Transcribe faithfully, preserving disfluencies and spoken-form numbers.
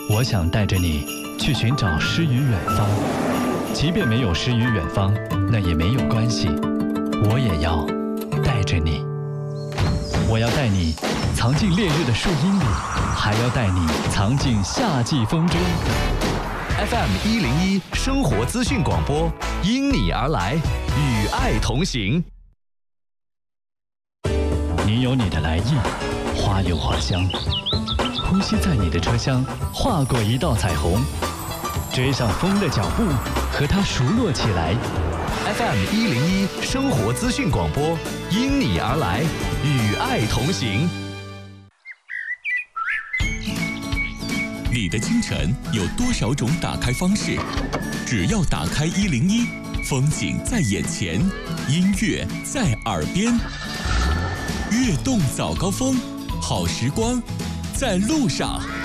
我想带着你去寻找诗与远方，即便没有诗与远方，那也没有关系，我也要带着你。我要带你藏进烈日的树荫里，还要带你藏进夏季风中。 F M 一零一生活资讯广播，因你而来，与爱同行。 你有你的来意，花有花香，呼吸在你的车厢，划过一道彩虹，追上风的脚步，和它熟络起来。 F M 一零一生活资讯广播，因你而来，与爱同行。 你的清晨有多少种打开方式？只要打开一零一，风景在眼前，音乐在耳边。悦动早高峰，好时光在路上。